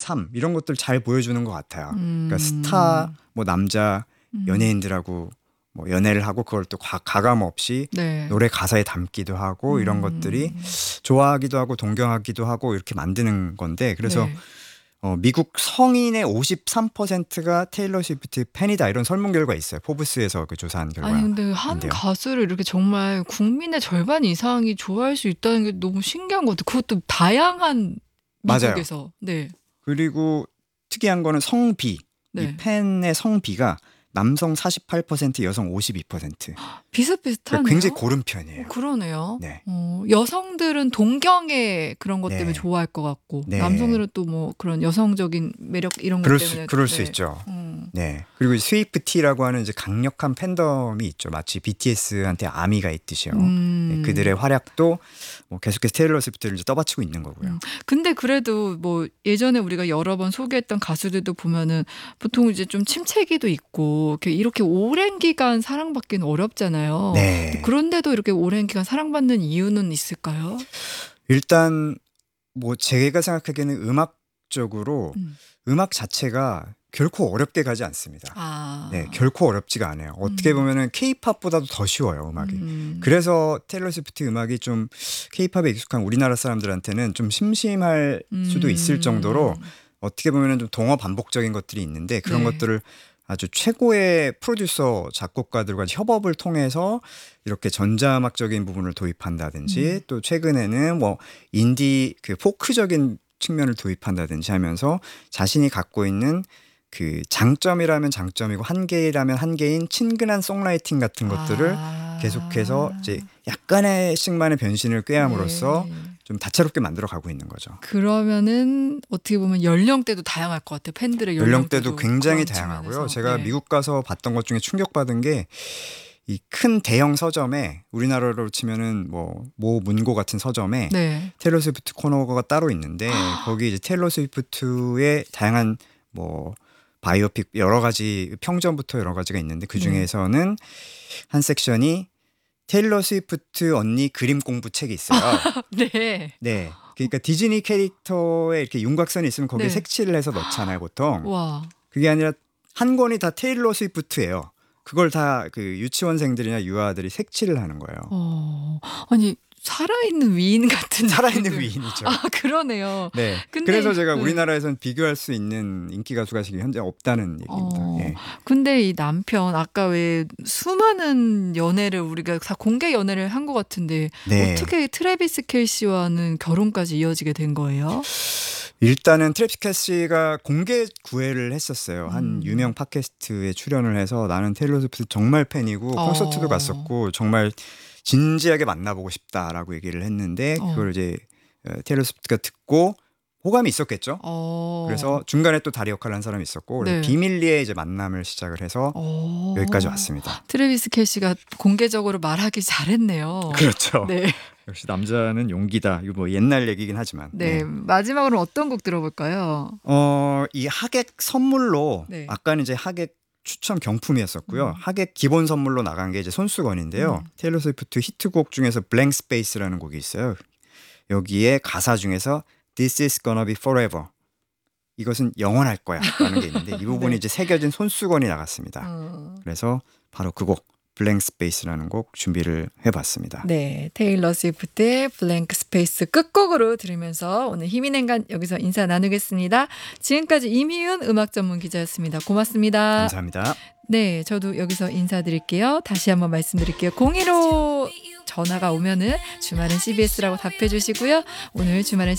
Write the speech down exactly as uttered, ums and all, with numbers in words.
삶 이런 것들 잘 보여주는 것 같아요. 음. 그러니까 스타 뭐 남자 연예인들하고 뭐 연애를 하고 그걸 또 가, 가감 없이 네. 노래 가사에 담기도 하고 이런 음. 것들이 좋아하기도 하고 동경하기도 하고 이렇게 만드는 건데 그래서 네. 어, 미국 성인의 오십삼 퍼센트가 테일러 스위프트 팬이다 이런 설문 결과 있어요. 포브스에서 그 조사한 결과. 아니 근데 한 가수를 이렇게 정말 국민의 절반 이상이 좋아할 수 있다는 게 너무 신기한 것 같아요. 그것도 다양한 미국에서. 맞아요. 네. 그리고 특이한 거는 성비. 네. 이 팬의 성비가 남성 사십팔 퍼센트, 여성 오십이 퍼센트. 비슷비슷하네요. 그러니까 굉장히 고른 편이에요. 어, 그러네요. 네. 어, 여성들은 동경의 그런 것 때문에 네. 좋아할 것 같고 네. 남성들은 또 뭐 그런 여성적인 매력 이런 것 그럴 때문에 수, 그럴 네. 수 있죠. 음. 네. 그리고 스위프티라고 하는 이제 강력한 팬덤이 있죠. 마치 비티에스한테 아미가 있듯이요. 음. 네, 그들의 활약도 뭐 계속해서 테일러 스위프트를 이제 떠받치고 있는 거고요. 음. 근데 그래도 뭐 예전에 우리가 여러 번 소개했던 가수들도 보면은 보통 이제 좀 침체기도 있고 이렇게, 이렇게 오랜 기간 사랑받기는 어렵잖아요. 네. 그런데도 이렇게 오랜 기간 사랑받는 이유는 있을까요? 일단 뭐 제가 생각하기에는 음악적으로 음. 음악 자체가 결코 어렵게 가지 않습니다. 아. 네, 결코 어렵지가 않아요. 어떻게 보면은 케이팝보다도 더 쉬워요, 음악이. 음. 그래서 테일러 스위프트 음악이 좀 케이팝에 익숙한 우리나라 사람들한테는 좀 심심할 수도 있을 정도로 어떻게 보면은 좀 동어 반복적인 것들이 있는데 그런 네. 것들을 아주 최고의 프로듀서 작곡가들과 협업을 통해서 이렇게 전자음악적인 부분을 도입한다든지 음. 또 최근에는 뭐 인디 그 포크적인 측면을 도입한다든지 하면서 자신이 갖고 있는 그 장점이라면 장점이고 한계라면 한계인 친근한 송라이팅 같은 것들을 아. 계속해서 이제 약간의씩만의 변신을 꾀함으로써 네. 좀 다채롭게 만들어 가고 있는 거죠. 그러면은 어떻게 보면 연령대도 다양할 것 같아요. 팬들의 연령대도, 연령대도 굉장히 그런 다양하고요. 측면에서. 제가 네. 미국 가서 봤던 것 중에 충격받은 게 이 큰 대형 서점에 우리나라로 치면은 뭐 모 문고 같은 서점에 네. 테일러 스위프트 코너가 따로 있는데 거기 이제 테일러 스위프트의 다양한 뭐 바이오픽 여러 가지 평전부터 여러 가지가 있는데 그 중에서는 한 섹션이 테일러 스위프트 언니 그림 공부 책이 있어요. 네. 네. 그러니까 디즈니 캐릭터에 이렇게 윤곽선이 있으면 거기에 네. 색칠을 해서 넣잖아요, 보통. 와. 그게 아니라 한 권이 다 테일러 스위프트예요. 그걸 다 그 유치원생들이나 유아들이 색칠을 하는 거예요. 어. 아니 살아있는 위인 같은 살아있는 느낌도- 위인이죠. 아 그러네요. 네. 근데- 그래서 제가 네. 우리나라에선 비교할 수 있는 인기 가수가 지금 현재 없다는 얘기입니다. 어. 예. 근데 이 남편 아까 왜 수많은 연애를 우리가 다 공개 연애를 한 것 같은데 네. 어떻게 트래비스 켈시와는 결혼까지 이어지게 된 거예요? 일단은 트래비스 켈시가 공개 구애를 했었어요. 한 음. 유명 팟캐스트에 출연을 해서 나는 테일러 스위프트 정말 팬이고 어. 콘서트도 갔었고 정말 진지하게 만나보고 싶다라고 얘기를 했는데 어. 그걸 이제 어, 테일러 스위프트가 듣고 호감이 있었겠죠. 어. 그래서 중간에 또 다리 역할을 한 사람이 있었고 그래서 네. 비밀리에 이제 만남을 시작을 해서 어. 여기까지 왔습니다. 트래비스 켈시가 공개적으로 말하기 잘했네요. 그렇죠. 네. 역시 남자는 용기다. 이거 뭐 옛날 얘기긴 하지만. 네. 네. 마지막으로 어떤 곡 들어볼까요? 어, 이 하객 선물로 네. 아까는 이제 하객 추천 경품이었었고요. 음. 하객 기본 선물로 나간 게 이제 손수건인데요. 음. 테일러 스위프트 히트곡 중에서 Blank Space라는 곡이 있어요. 여기에 가사 중에서 This is gonna be forever. 이것은 영원할 거야 라는 게 있는데 이 부분이 네. 이제 새겨진 손수건이 나갔습니다. 어. 그래서 바로 그 곡 Blank Space라는 곡 준비를 해봤습니다. 네, 테일러 스위프트의 블랭크 스페이스 끝곡으로 들으면서 오늘 힘이 낸간 여기서 인사 나누겠습니다. 지금까지 임희윤 음악 전문 기자였습니다. 고맙습니다. 감사합니다. 네, 저도 여기서 인사드릴게요. 다시 한번 말씀드릴게요. 공일오 전화가 오면은 주말은 씨비에스라고 답해 주시고요. 오늘 주말은